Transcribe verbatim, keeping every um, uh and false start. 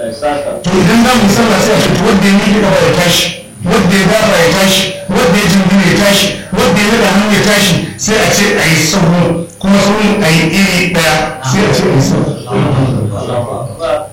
to idan za mu yi sallah sai a ce wanda ya miƙe gaba ya tashi, wanda ya dafa ya tashi, wanda ya jingina ya tashi, wanda ya nada hannu ya tashi, sai a ce a yi sahu kuma sahun a yi iri ɗaya sai a ce a yi sahu.